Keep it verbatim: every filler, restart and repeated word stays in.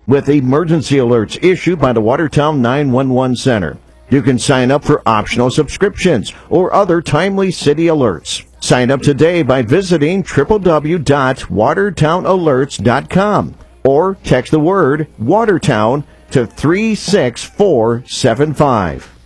with emergency alerts issued by the Watertown nine one one Center. You can sign up for optional subscriptions or other timely city alerts. Sign up today by visiting w w w dot watertown alerts dot com or text the word Watertown to three six four seven five.